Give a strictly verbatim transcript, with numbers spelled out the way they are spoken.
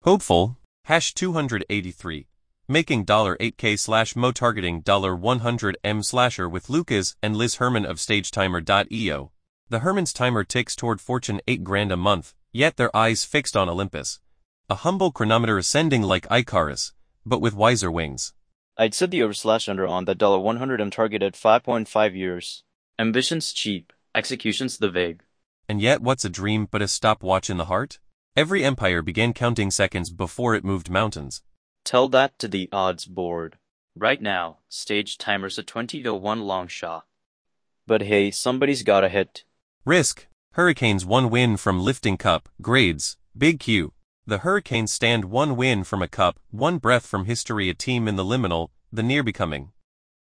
Hopeful. Hash two eighty-three. Making eight K slash mo targeting one hundred M slasher with Lucas and Liz Herman of StageTimer dot e o. The Herman's timer ticks toward fortune eight grand a month, yet their eyes fixed on Olympus. A humble chronometer ascending like Icarus, but with wiser wings. I'd set the over slash under on that one hundred M target at five point five years. Ambition's cheap, execution's the vague. And yet what's a dream but a stopwatch in the heart? Every empire began counting seconds before it moved mountains. Tell that to the odds board. Right now, stage timer's a twenty to one long shot. But hey, somebody's gotta hit. Risk. Hurricanes one win from lifting cup, grades, big Q. The Hurricanes stand one win from a cup, one breath from history, a team in the liminal, the near becoming.